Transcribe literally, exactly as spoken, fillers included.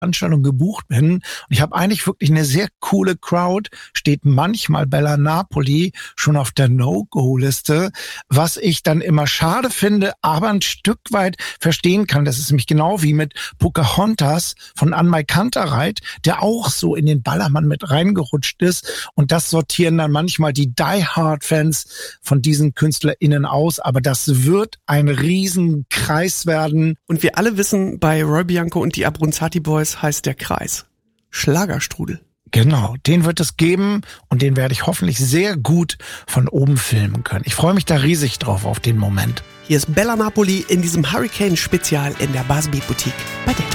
Veranstaltung gebucht bin und ich habe eigentlich wirklich eine sehr coole Crowd, steht manchmal Bella Napoli schon auf der No-Go-Liste, was ich dann immer schade finde, aber ein Stück weit verstehen kann. Das ist nämlich genau wie mit Pocahontas von Anmai Kantereit, der auch so in den Ballermann mit reingerutscht ist und das sortieren dann manchmal die Die-Hard-Fans von diesen KünstlerInnen aus, aber das wird ein Riesenkreis werden. Und wir alle wissen, bei Roy Bianco und die Abronzati Boys heißt der Kreis Schlagerstrudel. Genau, den wird es geben und den werde ich hoffentlich sehr gut von oben filmen können. Ich freue mich da riesig drauf auf den Moment. Hier ist Bella Napoli in diesem Hurricane-Spezial in der Buzzbeat Boutique bei Detektor.